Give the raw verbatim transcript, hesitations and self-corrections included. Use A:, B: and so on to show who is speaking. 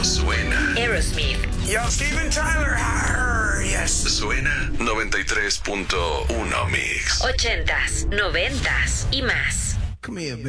A: Esto suena
B: Aerosmith.
C: Yo, Steven Tyler. Arr, yes.
A: Suena noventa y tres punto uno Mix.
B: Ochentas, noventas y más.
C: Come here, baby.